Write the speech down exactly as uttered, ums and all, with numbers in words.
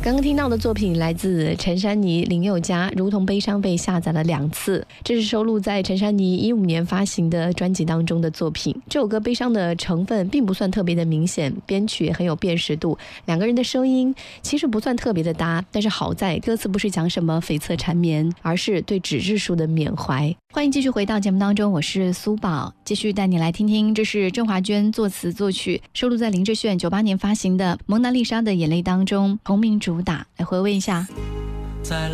刚刚听到的作品来自陈珊妮、林宥嘉，如同悲伤被下载了两次，这是收录在陈珊妮一五年发行的专辑当中的作品。这首歌悲伤的成分并不算特别的明显，编曲也很有辨识度，两个人的声音其实不算特别的搭，但是好在歌词不是讲什么悱恻缠绵，而是对纸质书的缅怀。欢迎继续回到节目当中，我是苏宝，继续带你来听听，这是郑华娟作词作曲，收录在林志炫九八年发行的《蒙娜丽莎的眼泪》当中同名主打，来回味一下。 在